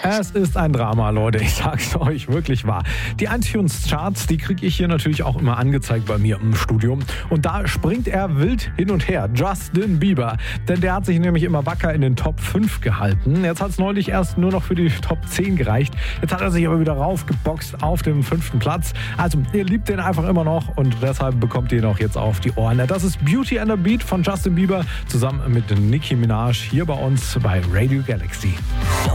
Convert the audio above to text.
Es ist ein Drama, Leute. Ich sag's euch wirklich wahr. Die iTunes-Charts, die kriege ich hier natürlich auch immer angezeigt bei mir im Studium. Und da springt er wild hin und her. Justin Bieber. Denn der hat sich nämlich immer wacker in den Top 5 gehalten. Jetzt hat es neulich erst nur noch für die Top 10 gereicht. Jetzt hat er sich aber wieder raufgeboxt auf den 5. Platz. Also, ihr liebt den einfach immer noch und deshalb bekommt ihr ihn auch jetzt auf die Ohren. Das ist Beauty and the Beat von Justin Bieber zusammen mit Nicki Minaj hier bei uns bei Radio Galaxy.